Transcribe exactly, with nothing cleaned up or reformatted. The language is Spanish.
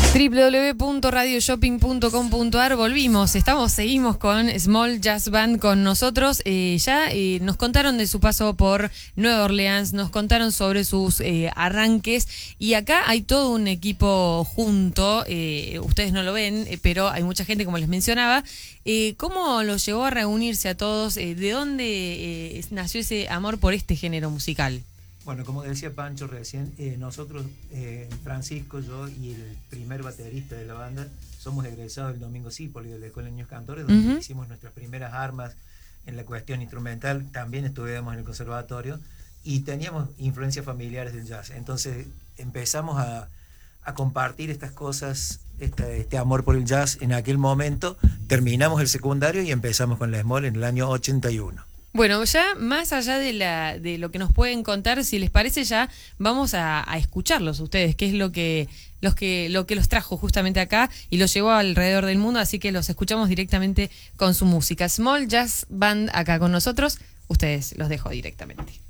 doble u doble u doble u punto radio shopping punto com punto a r. Volvimos, estamos, seguimos con Small Jazz Band con nosotros. Eh, ya eh, nos contaron de su paso por Nueva Orleans, nos contaron sobre sus eh, arranques y acá hay todo un equipo junto. Eh, ustedes no lo ven, eh, pero hay mucha gente, como les mencionaba. Eh, ¿Cómo los llevó a reunirse a todos? Eh, ¿De dónde eh, nació ese amor por este género musical? Bueno, como decía Pancho recién, eh, nosotros, eh, Francisco, yo y el primer baterista de la banda, somos egresados del Domingo Cipolli de la Escuela de Niños Cantores, donde uh-huh. hicimos nuestras primeras armas en la cuestión instrumental. También estudiamos en el conservatorio y teníamos influencias familiares del jazz. Entonces empezamos a, a compartir estas cosas, este, este amor por el jazz en aquel momento. Terminamos el secundario y empezamos con la Small en el año ochenta y uno. Bueno, ya más allá de la de lo que nos pueden contar, si les parece, ya vamos a, a escucharlos ustedes, que es lo que los que lo que los trajo justamente acá y los llevó alrededor del mundo, así que los escuchamos directamente con su música. Small Jazz Band acá con nosotros, ustedes los dejo directamente.